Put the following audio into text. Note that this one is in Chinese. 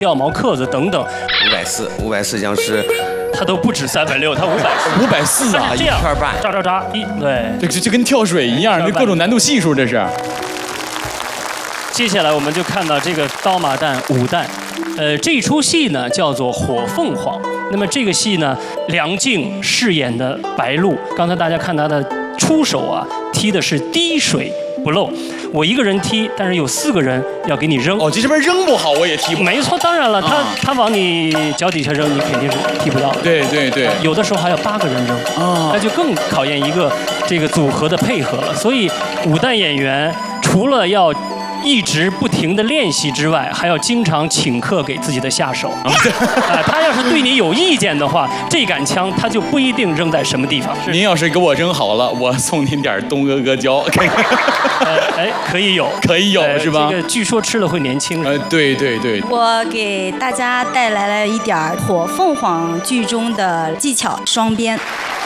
掉毛克子等等。 540僵尸， 他都不止360，他 540啊， 这样 1圈半， 扎，对， 这跟跳水一样，这各种难度系数这是。 接下来我们就看到这个刀马旦武旦，这一出戏呢叫做《火凤凰》。那么这个戏呢，梁静饰演的白鹿，刚才大家看她的出手啊，踢的是滴水不漏。我一个人踢，但是有4个人要给你扔。 哦，这边扔不好，我也踢不好。 没错，当然了，他往你脚底下扔，你肯定是踢不到的。 对， 有的时候还有8个人扔，那就更考验一个这个组合的配合了。所以武旦演员除了要一直不停的练习之外，还要经常请客给自己的下手。他要是对你有意见的话，这杆枪他就不一定扔在什么地方。 您要是给我扔好了，我送您点东阿阿胶。 可以有是吧？ 这个据说吃了会年轻。 对。 我给大家带来了一点《火凤凰》剧中的技巧双鞭。